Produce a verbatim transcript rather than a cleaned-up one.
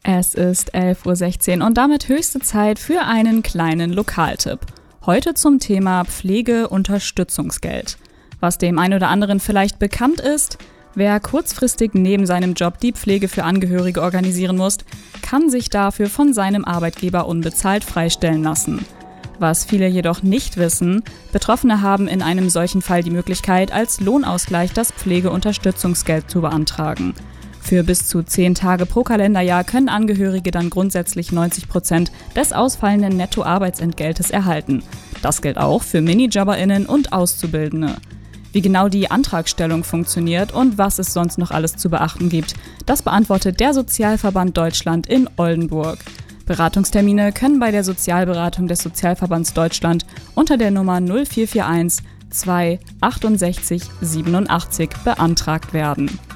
Es ist elf Uhr sechzehn und damit höchste Zeit für einen kleinen Lokaltipp. Heute zum Thema Pflegeunterstützungsgeld. Was dem einen oder anderen vielleicht bekannt ist: Wer kurzfristig neben seinem Job die Pflege für Angehörige organisieren muss, kann sich dafür von seinem Arbeitgeber unbezahlt freistellen lassen. Was viele jedoch nicht wissen: Betroffene haben in einem solchen Fall die Möglichkeit, als Lohnausgleich das Pflegeunterstützungsgeld zu beantragen. Für bis zu zehn Tage pro Kalenderjahr können Angehörige dann grundsätzlich neunzig Prozent des ausfallenden Nettoarbeitsentgeltes erhalten. Das gilt auch für MinijobberInnen und Auszubildende. Wie genau die Antragstellung funktioniert und was es sonst noch alles zu beachten gibt, das beantwortet der Sozialverband Deutschland in Oldenburg. Beratungstermine können bei der Sozialberatung des Sozialverbands Deutschland unter der Nummer null vier vier eins zwei achtundsechzig siebenundachtzig beantragt werden.